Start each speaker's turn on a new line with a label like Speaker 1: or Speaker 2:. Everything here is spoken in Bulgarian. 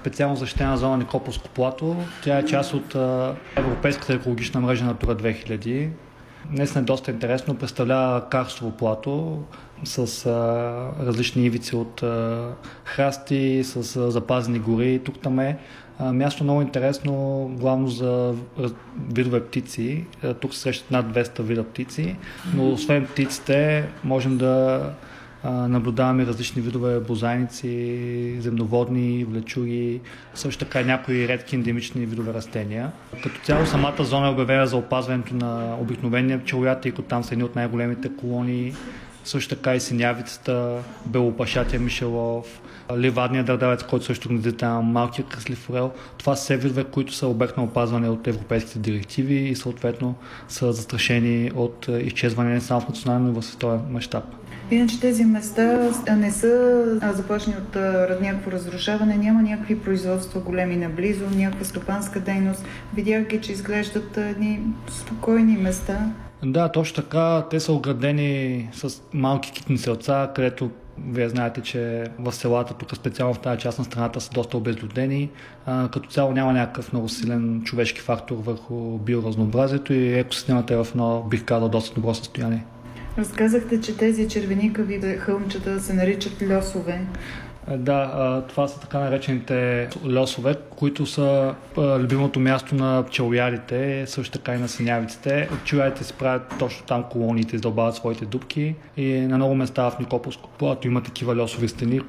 Speaker 1: специално защитена зона Никополско плато. Тя е част от Европейската екологична мрежа Натура 2000. Днес е доста интересно. Представлява карстово плато с различни ивици от храсти, с запазени гори. Тук там е място много интересно, главно за видове птици. Тук се срещат над 200 вида птици, но освен птиците можем да наблюдаваме различни видове бозайници, земноводни, влечуги, също така и някои редки ендемични видове растения. Като цяло самата зона е обявена за опазването на обикновения пчелоят, тъй като там са едни от най-големите колонии. Също така и синявицата, белопашатия мишелов, ливадния дърдавец, който също гнезди там, малкия кръслив орел. Това са все видове, които са обект на опазване от европейските директиви и съответно са застрашени от изчезване не само в национален, но и в световен мащаб.
Speaker 2: Иначе тези места не са започни от някакво разрушаване, няма някакви производства големи наблизо, някаква стопанска дейност. Видях ги, че изглеждат едни спокойни места.
Speaker 1: Да, точно така. Те са оградени с малки китни селца, където вие знаете, че в селата, тук специално в тази част на страната, са доста обезлюдени. Като цяло няма някакъв много силен човешки фактор върху биоразнообразието и екосистемата е в едно, бих казал, доста добро състояние.
Speaker 2: Разказахте, че тези червеникави хълмчета се наричат льосове.
Speaker 1: Да, това са така наречените льосове, които са любимото място на пчелоядите, също така и на синявиците. Пчелоядите си правят точно там колониите, издълбават своите дупки и на много места в Никополско плато има такива льосови стени,